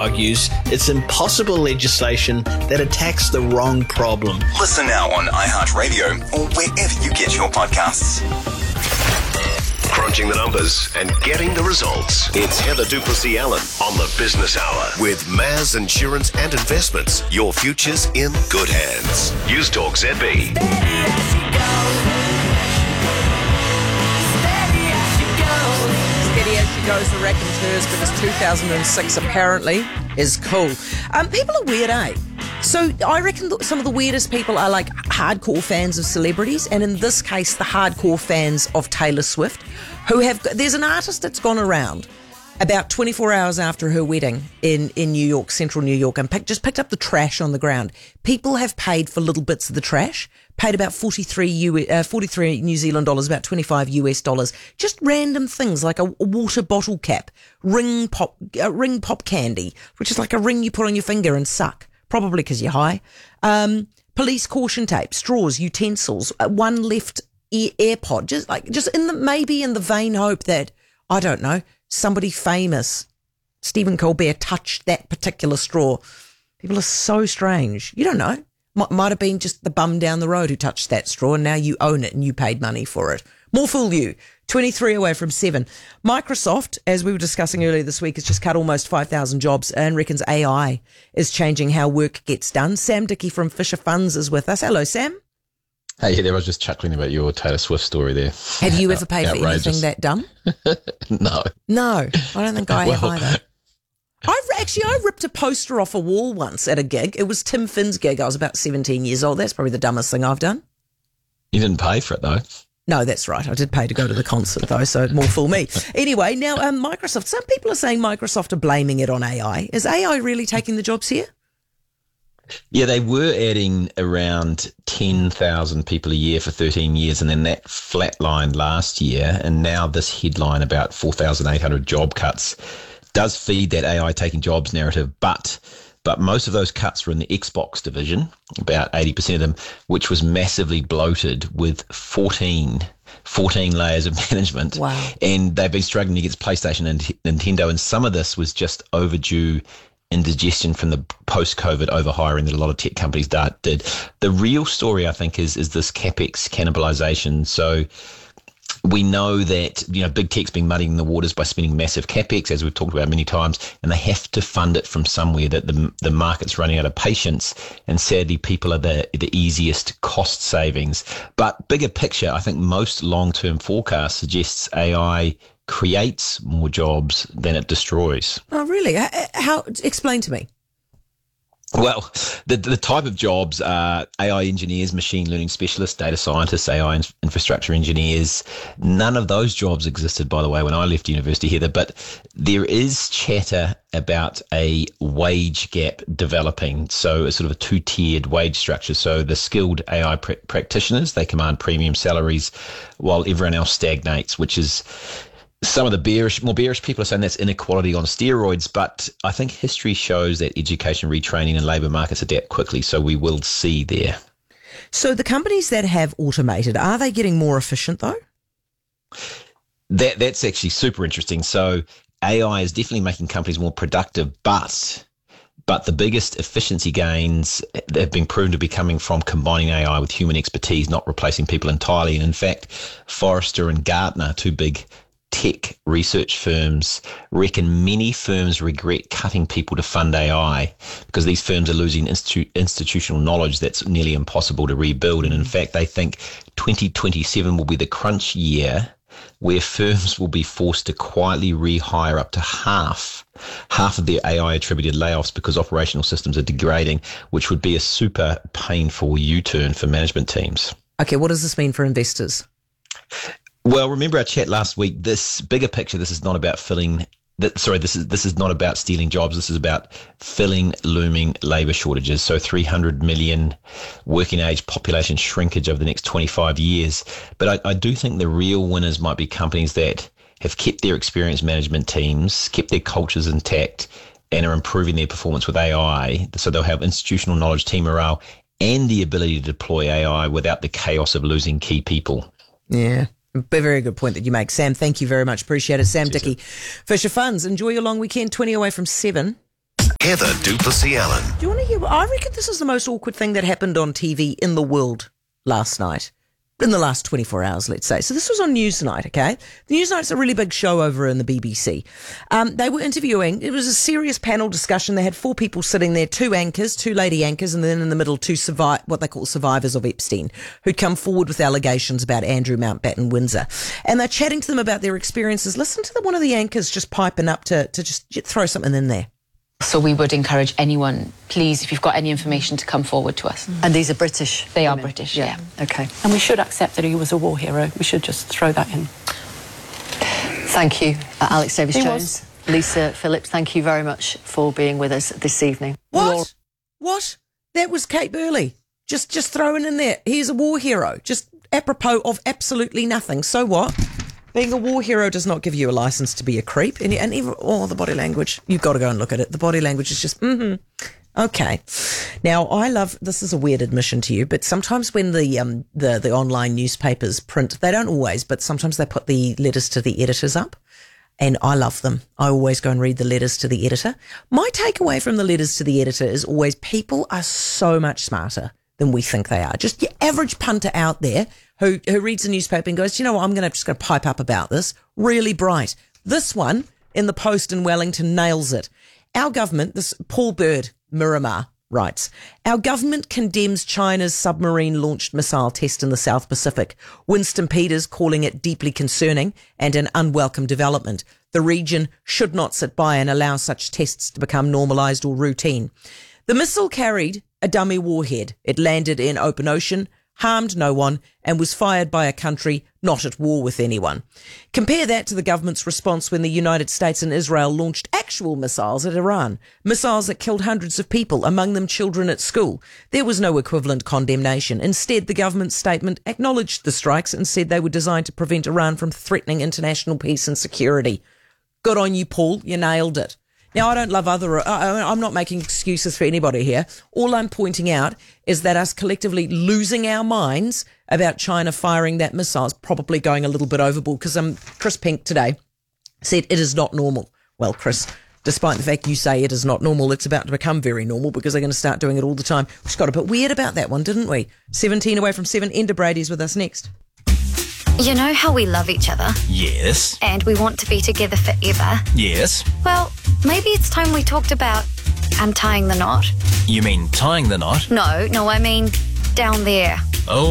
argues it's impossible legislation that attacks the wrong problem. Listen now on iHeartRadio or wherever you get your podcasts. Crunching the numbers and getting the results. It's Heather Duplessis-Allen on the Business Hour with Maz Insurance and Investments. Your future's in good hands. News Talk ZB. Steady as she goes, the raconteurs, because 2006 apparently is cool. People are weird, eh? So I reckon some of the weirdest people are like hardcore fans of celebrities, and in this case, the hardcore fans of Taylor Swift, there's an artist that's gone around about 24 hours after her wedding in New York, central New York, and just picked up the trash on the ground. People have paid for little bits of the trash, paid about 43 New Zealand dollars, about 25 US dollars, just random things like a water bottle cap, ring pop candy, which is like a ring you put on your finger and suck. Probably because you're high. Police caution tape, straws, utensils, one left AirPod, maybe in the vain hope that, I don't know, somebody famous, Stephen Colbert, touched that particular straw. People are so strange. You don't know. Might have been just the bum down the road who touched that straw, and now you own it and you paid money for it. More fool you. 23 away from 7. Microsoft, as we were discussing earlier this week, has just cut almost 5,000 jobs and reckons AI is changing how work gets done. Sam Dickey from Fisher Funds is with us. Hello, Sam. Hey, there, I was just chuckling about your Taylor Swift story there. Have you ever paid for anything that dumb? No. No, I don't think I have either. I ripped a poster off a wall once at a gig. It was Tim Finn's gig. I was about 17 years old. That's probably the dumbest thing I've done. You didn't pay for it, though. No, that's right. I did pay to go to the concert, though, so more fool me. Anyway, now Microsoft. Some people are saying Microsoft are blaming it on AI. Is AI really taking the jobs here? Yeah, they were adding around 10,000 people a year for 13 years, and then that flatlined last year, and now this headline about 4,800 job cuts does feed that AI taking jobs narrative, but most of those cuts were in the Xbox division, about 80% of them, which was massively bloated with 14 layers of management. Wow. And they've been struggling against PlayStation and Nintendo, and some of this was just overdue indigestion from the post-COVID overhiring that a lot of tech companies did. The real story, I think, is this CapEx cannibalization. So we know that, big tech's been muddying the waters by spending massive CapEx, as we've talked about many times, and they have to fund it from somewhere. That the market's running out of patience, and sadly, people are the easiest cost savings. But bigger picture, I think most long-term forecasts suggests AI creates more jobs than it destroys. Oh, really? How? Explain to me. Well, the type of jobs are AI engineers, machine learning specialists, data scientists, AI infrastructure engineers. None of those jobs existed, by the way, when I left university, Heather, but there is chatter about a wage gap developing, so a sort of a two-tiered wage structure. So the skilled AI practitioners, they command premium salaries while everyone else stagnates, which is... Some of the more bearish people are saying that's inequality on steroids, but I think history shows that education retraining and labour markets adapt quickly, so we will see there. So the companies that have automated, are they getting more efficient though? That's actually super interesting. So AI is definitely making companies more productive, but the biggest efficiency gains have been proven to be coming from combining AI with human expertise, not replacing people entirely. And in fact, Forrester and Gartner, two big tech research firms, reckon many firms regret cutting people to fund AI because these firms are losing institutional knowledge that's nearly impossible to rebuild. And in fact, they think 2027 will be the crunch year where firms will be forced to quietly rehire up to half of their AI-attributed layoffs because operational systems are degrading, which would be a super painful U-turn for management teams. Okay, what does this mean for investors? Well, remember our chat last week. This bigger picture, this is not about this is not about stealing jobs. This is about filling looming labour shortages. So 300 million working age population shrinkage over the next 25 years. But I do think the real winners might be companies that have kept their experienced management teams, kept their cultures intact, and are improving their performance with AI. So they'll have institutional knowledge, team morale, and the ability to deploy AI without the chaos of losing key people. Yeah. A very good point that you make, Sam. Thank you very much. Appreciate it. Sam Dickey, Fisher Funds. Enjoy your long weekend. 20 away from 7. Heather Duplessis Allen. Do you want to hear? I reckon this is the most awkward thing that happened on TV in the world last night. In the last 24 hours, let's say. So this was on Newsnight, okay? The Newsnight's a really big show over in the BBC. They were interviewing, it was a serious panel discussion. They had 4 people sitting there, 2 anchors, 2 lady anchors, and then in the middle, 2 what they call survivors of Epstein, who'd come forward with allegations about Andrew Mountbatten Windsor. And they're chatting to them about their experiences. Listen to one of the anchors just piping up to just throw something in there. So we would encourage anyone, please, if you've got any information, to come forward to us. And these are British? They are British, yeah. Okay. And we should accept that he was a war hero. We should just throw that in. Thank you, Alex Davis-Jones. was. Lisa Phillips, thank you very much for being with us this evening. What? That was Kate Burley. Just throwing in there. He's a war hero. Just apropos of absolutely nothing. So what? Being a war hero does not give you a license to be a creep. And even, the body language, you've got to go and look at it. The body language is just, Okay. Now, I love, this is a weird admission to you, but sometimes when the online newspapers print, they don't always, but sometimes they put the letters to the editors up. And I love them. I always go and read the letters to the editor. My takeaway from the letters to the editor is always people are so much smarter than we think they are. Just your average punter out there who reads the newspaper and goes, you know what, I'm just going to pipe up about this. Really bright. This one in the Post in Wellington nails it. Our government, this Paul Bird, Miramar, writes, our government condemns China's submarine-launched missile test in the South Pacific. Winston Peters calling it deeply concerning and an unwelcome development. The region should not sit by and allow such tests to become normalised or routine. The missile carried a dummy warhead. It landed in open ocean, harmed no one, and was fired by a country not at war with anyone. Compare that to the government's response when the United States and Israel launched actual missiles at Iran, missiles that killed hundreds of people, among them children at school. There was no equivalent condemnation. Instead, the government's statement acknowledged the strikes and said they were designed to prevent Iran from threatening international peace and security. Good on you, Paul. You nailed it. Now, I don't love I'm not making excuses for anybody here. All I'm pointing out is that us collectively losing our minds about China firing that missile is probably going a little bit overboard, because Chris Pink today said it is not normal. Well, Chris, despite the fact you say it is not normal, it's about to become very normal because they're going to start doing it all the time. We just got a bit weird about that one, didn't we? 17 away from 7. Enda Brady's with us next. You know how we love each other? Yes. And we want to be together forever? Yes. Well, maybe it's time we talked about untying the knot. You mean tying the knot? No, I mean down there.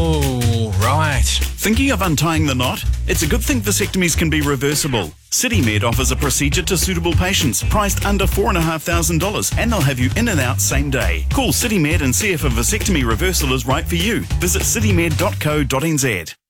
Oh, right. Thinking of untying the knot? It's a good thing vasectomies can be reversible. CityMed offers a procedure to suitable patients, priced under $4,500, and they'll have you in and out same day. Call CityMed and see if a vasectomy reversal is right for you. Visit citymed.co.nz.